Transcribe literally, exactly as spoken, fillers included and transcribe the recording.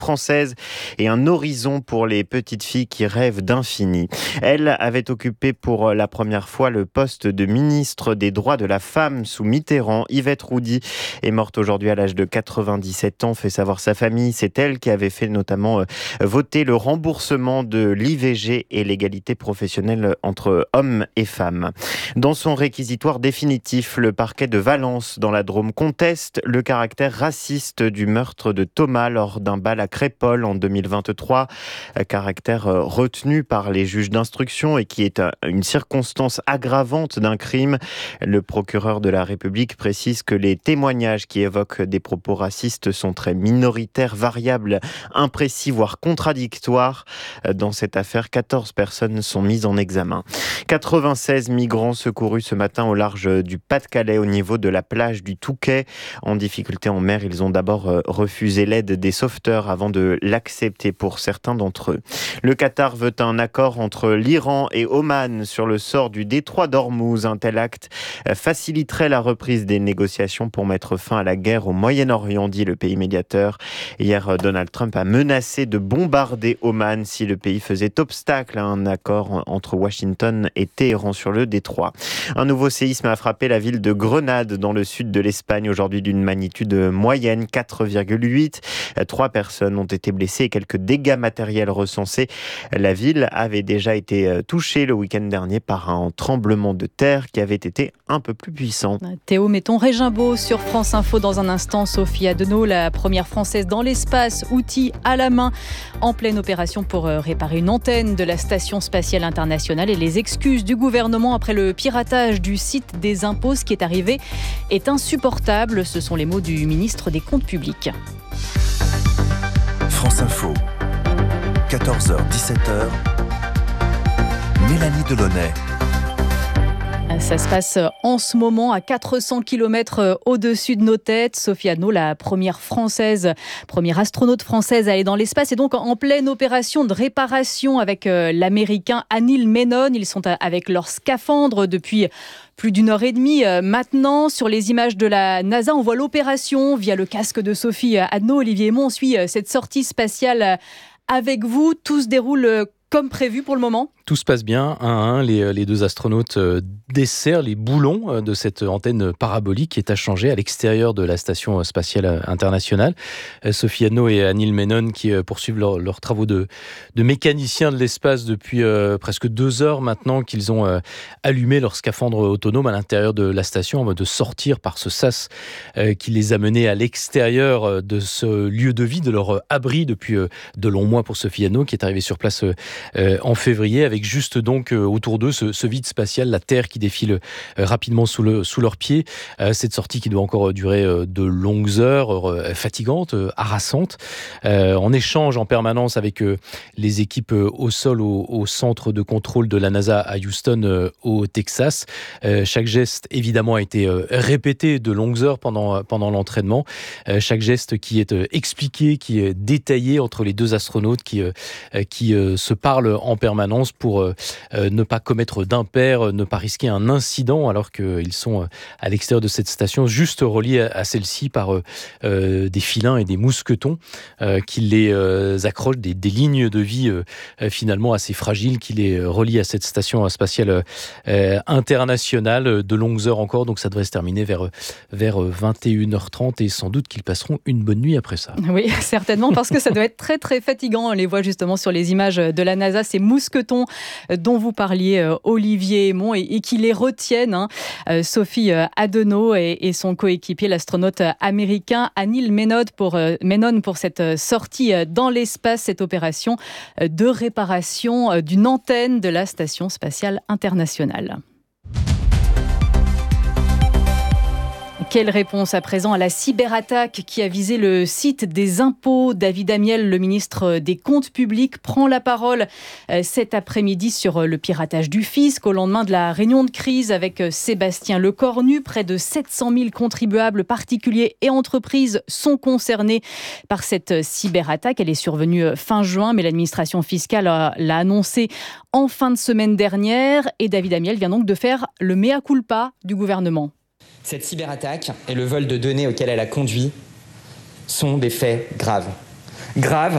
française et un horizon pour les petites filles qui rêvent d'infini. Elle avait occupé pour la première fois le poste de ministre des droits de la femme sous Mitterrand. Yvette Roudy est morte aujourd'hui à l'âge de quatre-vingt-dix-sept ans, fait savoir sa famille. C'est elle qui avait fait notamment voter le remboursement de l'I V G et l'égalité professionnelle entre hommes et femmes. Dans son réquisitoire définitif, le parquet de Valence dans la Drôme conteste le caractère raciste du meurtre de Thomas lors d'un bal à Crépol en deux mille vingt-trois. Caractère retenu par les juges d'instruction et qui est une circonstance aggravante d'un crime. Le procureur de la République précise que les témoignages qui évoquent des propos racistes sont très minoritaires, variables, imprécis, voire contradictoires. Dans cette affaire, quatorze personnes sont mises en examen. quatre-vingt-seize migrants secourus ce matin au large du Pas-de-Calais au niveau de la plage du Touquet. En difficulté en mer, ils ont d'abord refusé l'aide des sauveteurs avant de l'accepter pour certains d'entre eux. Le Qatar veut un accord entre l'Iran et Oman sur le sort du détroit d'Ormuz. Un tel acte faciliterait la reprise des négociations pour mettre fin à la guerre au Moyen-Orient, dit le pays médiateur. Hier, Donald Trump a menacé de bombarder Oman si le pays faisait obstacle à un accord entre Washington et Téhéran sur le détroit. Un nouveau séisme a frappé la ville de Grenade dans le sud de l'Espagne, aujourd'hui d'une magnitude moyenne, quatre virgule huit. Trois personnes ont été blessées et quelques dégâts matériels recensés. La ville avait déjà été touchée le week-end dernier par un tremblement de terre qui avait été un peu plus puissant. Théo Metton Régimbaud sur France Info dans un instant. Sophie Adenau, la première française dans l'espace, outils à la main, en pleine opération pour réparer une antenne de la Station Spatiale Internationale. Et les excuses du gouvernement après le piratage du site des impôts, ce qui est arrivé est insupportable. Ce sont les mots du ministre des Comptes publics. France Info, quatorze heures dix-sept heures, Mélanie Delaunay. Ça se passe en ce moment à quatre cents kilomètres au-dessus de nos têtes. Sophie Adenau, la première française, première astronaute française à aller dans l'espace, est donc en pleine opération de réparation avec l'américain Anil Menon. Ils sont avec leur scaphandre depuis plus d'une heure et demie maintenant. Sur les images de la NASA, on voit l'opération via le casque de Sophie Adenau. Olivier Aymon, on suit cette sortie spatiale avec vous. Tout se déroule comme prévu pour le moment? Tout se passe bien, un à un. Les, les deux astronautes desserrent les boulons de cette antenne parabolique qui est à changer à l'extérieur de la Station Spatiale Internationale. Sophie Adenau et Anil Menon qui poursuivent leurs leur travaux de, de mécaniciens de l'espace depuis euh, presque deux heures maintenant qu'ils ont euh, allumé leur scaphandre autonome à l'intérieur de la station avant de sortir par ce sas euh, qui les a menés à l'extérieur de ce lieu de vie, de leur abri depuis euh, de longs mois pour Sophie Adenau qui est arrivée sur place euh, en février avec juste donc euh, autour d'eux ce, ce vide spatial, la Terre qui défile euh, rapidement sous, le, sous leurs pieds. Euh, cette sortie qui doit encore durer euh, de longues heures, euh, fatigantes, euh, harassantes. Euh, en échange en permanence avec euh, les équipes euh, au sol au, au centre de contrôle de la NASA à Houston euh, au Texas. Euh, chaque geste évidemment a été euh, répété de longues heures pendant, pendant l'entraînement. Euh, chaque geste qui est euh, expliqué, qui est détaillé entre les deux astronautes qui, euh, qui euh, se parlent en permanence pour euh, ne pas commettre d'impair, ne pas risquer un incident alors qu'ils sont à l'extérieur de cette station, juste reliés à, à celle-ci par euh, des filins et des mousquetons euh, qui les euh, accrochent, des, des lignes de vie euh, finalement assez fragiles qui les relient à cette station spatiale euh, internationale de longues heures encore. Donc ça devrait se terminer vers, vers vingt et une heures trente et sans doute qu'ils passeront une bonne nuit après ça. Oui, certainement, parce que ça doit être très très fatigant. On les voit justement sur les images de la NASA, ces mousquetons dont vous parliez, Olivier Aymon, et, et qui les retiennent. Hein. Euh, Sophie Adenau et, et son coéquipier, l'astronaute américain Anil Menon pour, euh, Menon pour cette sortie dans l'espace, cette opération de réparation d'une antenne de la Station Spatiale Internationale. Quelle réponse à présent à la cyberattaque qui a visé le site des impôts? David Amiel, le ministre des Comptes publics, prend la parole cet après-midi sur le piratage du fisc au lendemain de la réunion de crise avec Sébastien Lecornu. Près de sept cent mille contribuables particuliers et entreprises sont concernés par cette cyberattaque. Elle est survenue fin juin, mais l'administration fiscale l'a annoncé en fin de semaine dernière. Et David Amiel vient donc de faire le mea culpa du gouvernement. Cette cyberattaque et le vol de données auquel elle a conduit sont des faits graves. Graves